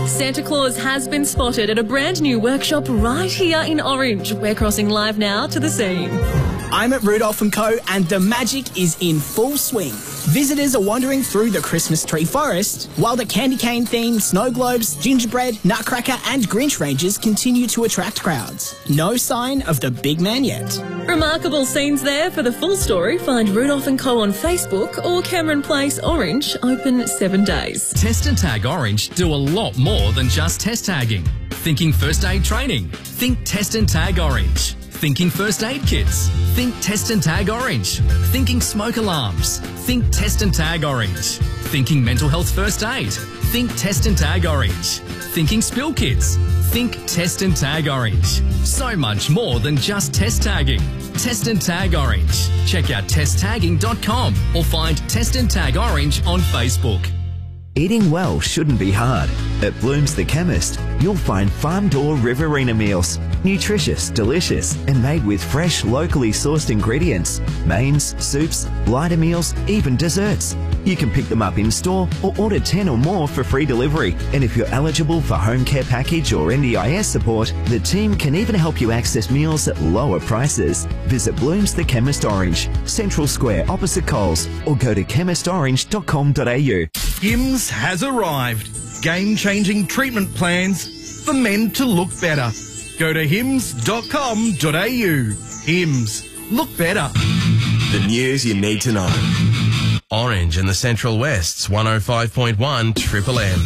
Santa Claus has been spotted at a brand new workshop right here in Orange. We're crossing live now to the scene. I'm at Rudolph & Co. and the magic is in full swing. Visitors are wandering through the Christmas tree forest, while the candy cane theme, snow globes, gingerbread, nutcracker and Grinch ranges continue to attract crowds. No sign of the big man yet. Remarkable scenes there. For the full story, find Rudolph & Co. on Facebook or Cameron Place Orange, open 7 days. Test and Tag Orange do a lot more than just test tagging. Thinking first aid training? Think Test and Tag Orange. Thinking first aid kits? Think Test and Tag Orange. Thinking smoke alarms? Think Test and Tag Orange. Thinking mental health first aid? Think Test and Tag Orange. Thinking spill kits? Think Test and Tag Orange. So much more than just test tagging. Test and Tag Orange. Check out testtagging.com or find Test and Tag Orange on Facebook. Eating well shouldn't be hard. At Bloom's The Chemist, you'll find farm-door Riverina meals. Nutritious, delicious, and made with fresh, locally sourced ingredients. Mains, soups, lighter meals, even desserts. You can pick them up in store or order 10 or more for free delivery. And if you're eligible for home care package or NDIS support, the team can even help you access meals at lower prices. Visit Bloom's The Chemist Orange, Central Square opposite Coles, or go to chemistorange.com.au. Hims has arrived. Game-changing treatment plans for men to look better. Go to hims.com.au. Hims. Look better. The news you need to know. Orange and the Central West's 105.1 Triple M.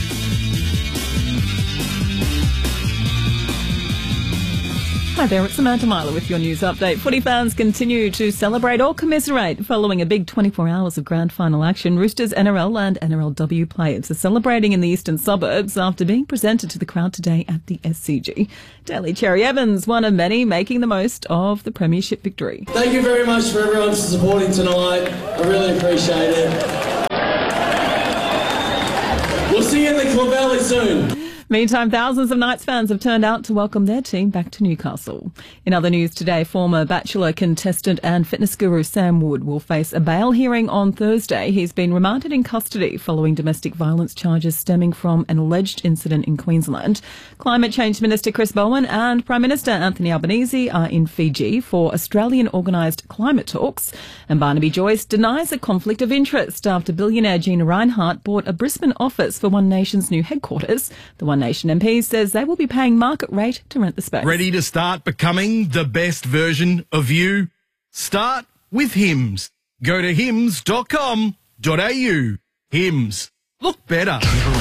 Hi there, it's Samantha Myler with your news update. Footy fans continue to celebrate or commiserate following a big 24 hours of grand final action. Roosters NRL and NRLW players are celebrating in the eastern suburbs after being presented to the crowd today at the SCG. Daly Cherry Evans, one of many, making the most of the premiership victory. Thank you very much for everyone supporting tonight. I really appreciate it. We'll see you in the Club Valley soon. Meantime, thousands of Knights fans have turned out to welcome their team back to Newcastle. In other news today, former Bachelor contestant and fitness guru Sam Wood will face a bail hearing on Thursday. He's been remanded in custody following domestic violence charges stemming from an alleged incident in Queensland. Climate Change Minister Chris Bowen and Prime Minister Anthony Albanese are in Fiji for Australian-organised climate talks. And Barnaby Joyce denies a conflict of interest after billionaire Gina Rinehart bought a Brisbane office for One Nation's new headquarters. The One Nation MP says they will be paying market rate to rent the space. Ready to start becoming the best version of you? Start with Hims. Go to hims.com.au. Hims. Look better.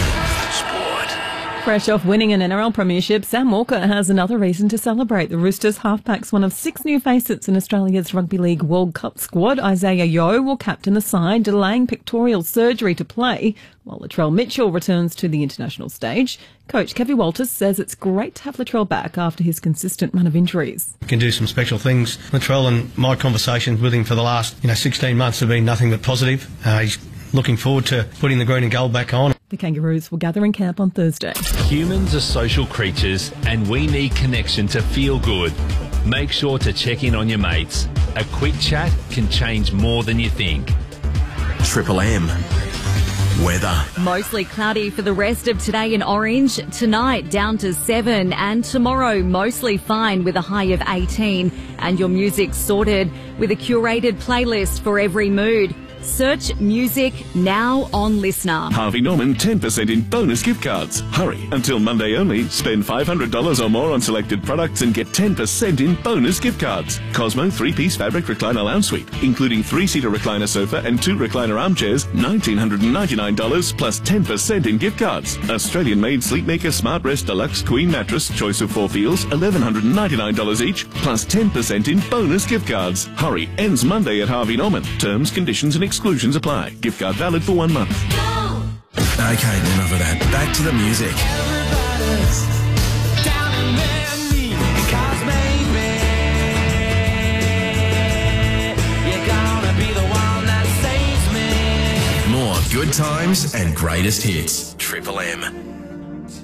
Fresh off winning an NRL premiership, Sam Walker has another reason to celebrate. The Roosters halfback's one of 6 new faces in Australia's Rugby League World Cup squad. Isaiah Yeo will captain the side, delaying pectoral surgery to play, while Latrell Mitchell returns to the international stage. Coach Kevin Walters says it's great to have Latrell back after his consistent run of injuries. Can do some special things. Latrell and my conversations with him for the last 16 months have been nothing but positive. He's looking forward to putting the green and gold back on. The Kangaroos will gather in camp on Thursday. Humans are social creatures and we need connection to feel good. Make sure to check in on your mates. A quick chat can change more than you think. Triple M. Weather. Mostly cloudy for the rest of today in Orange. Tonight down to 7 and tomorrow mostly fine with a high of 18. And your music sorted with a curated playlist for every mood. Search music now on Listener. Harvey Norman 10% in bonus gift cards. Hurry, until Monday only. Spend $500 or more on selected products and get 10% in bonus gift cards. Cosmo 3-piece fabric recliner lounge suite, including 3-seater recliner sofa and 2 recliner armchairs, $1,999 plus 10% in gift cards. Australian-made Sleepmaker Smart Rest Deluxe Queen Mattress, choice of 4 feels, $1,199 each, plus 10% in bonus gift cards. Hurry, ends Monday at Harvey Norman. Terms, conditions and exclusions apply. Gift card valid for 1 month. Okay, enough of that. Back to the music. More good times and greatest hits. Triple M.